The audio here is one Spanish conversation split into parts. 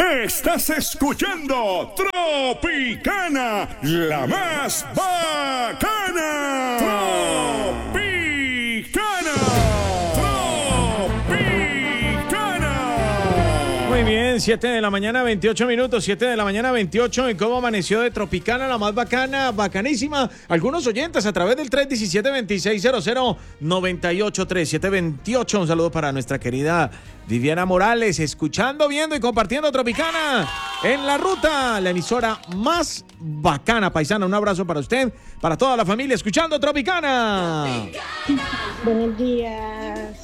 Estás escuchando Tropicana, la más bacana. Tropicana. Muy bien, 7 de la mañana, 28 minutos, 7 de la mañana, 28. ¿Y cómo amaneció de Tropicana, la más bacana, bacanísima? Algunos oyentes a través del 317-2600-983-728. Un saludo para nuestra querida Viviana Morales, escuchando, viendo y compartiendo Tropicana en la ruta, la emisora más bacana, paisana. Un abrazo para usted, para toda la familia, escuchando Tropicana. Buenos días.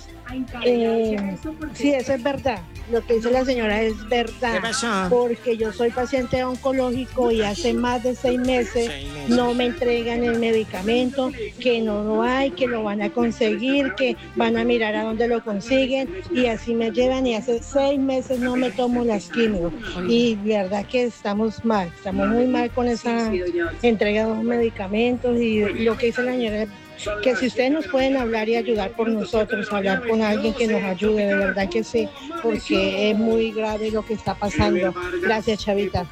Sí, eso es verdad. Lo que dice la señora es verdad. ¿Qué pasa? Porque yo soy paciente oncológico y hace más de 6 meses no me entregan el medicamento, que no lo hay, que lo van a conseguir, que van a mirar a dónde lo consiguen, y así me llevan, y hace 6 meses no me tomo las quimios. Y verdad que estamos mal, estamos muy mal con esa entrega de los medicamentos, y lo que dice la señora, que si ustedes nos pueden hablar y ayudar por nosotros, hablar con alguien que nos ayude, de verdad que sí, porque es muy grave lo que está pasando. Gracias, Chavita.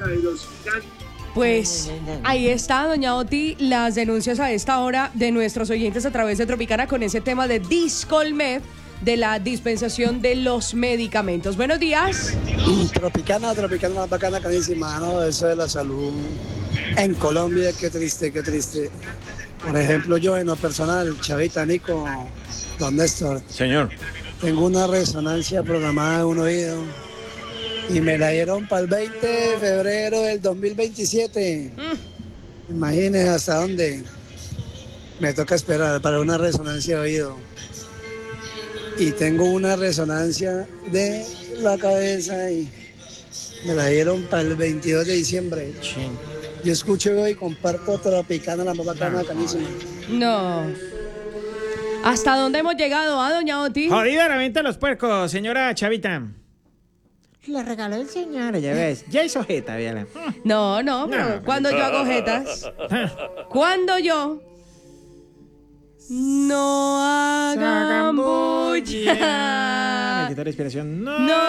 Pues ahí está, doña Oti, las denuncias a esta hora de nuestros oyentes a través de Tropicana con ese tema de Discolmed, de la dispensación de los medicamentos. Buenos días. Tropicana, más bacana, carísima, ¿no? Eso de la salud en Colombia, qué triste, qué triste. Por ejemplo, yo en lo personal, Chavita, Nico, don Néstor. Señor. Tengo una resonancia programada de un oído y me la dieron para el 20 de febrero del 2027. Imagínense hasta dónde me toca esperar para una resonancia de oído. Y tengo una resonancia de la cabeza y me la dieron para el 22 de diciembre. Yo escucho y comparto Tropicana, la más bacana, canísima. No. ¿Hasta dónde hemos llegado, doña Oti? Jodida la venta de los puercos, señora Chavita. Le regaló el señor, ya ves. Ya hizo jeta, véala. No, pero cuando yo hago jetas, cuando yo no hagan bulla. Me quitó la inspiración. No